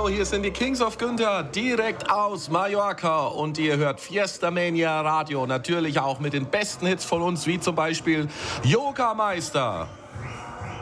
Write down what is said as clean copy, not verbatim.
hier sind die Kings of Günther, direkt aus Mallorca. Und ihr hört Fiesta Mania Radio, natürlich auch mit den besten Hits von uns, wie zum Beispiel Yoga Meister.